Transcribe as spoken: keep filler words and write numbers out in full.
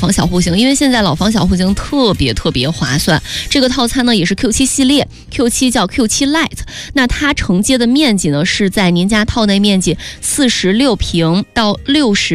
房小户型，因为现在老房小户型特别特别划算。这个套餐呢也是 Q 七 系列 ，Q 七叫 Q 七 Lite， 那它承接的面积呢是在您家套内面积四十六平到六十